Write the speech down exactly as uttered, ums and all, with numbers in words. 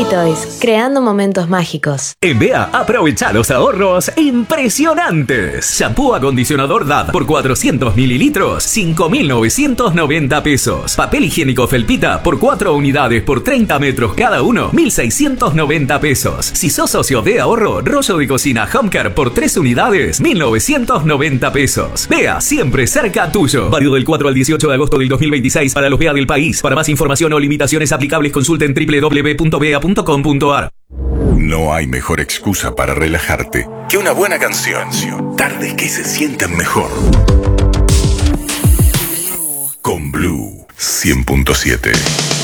Baby Toys, creando momentos mágicos. En B E A, aprovecha los ahorros impresionantes. Shampoo acondicionador D A D por cuatrocientos mililitros, cinco mil novecientos noventa pesos. Papel higiénico Felpita por cuatro unidades por treinta metros cada uno, mil seiscientos noventa pesos. Si sos socio de ahorro, rollo de cocina Homecare por tres unidades, mil novecientos noventa pesos. B E A, siempre cerca tuyo. Válido del cuatro al dieciocho de agosto del dos mil veintiséis para los B E A del país. Para más información o limitaciones aplicables, consulten doble u doble u doble u punto b e a punto com punto a r. No hay mejor excusa para relajarte que una buena canción. Tardes que se sienten mejor. Con Blue cien punto siete.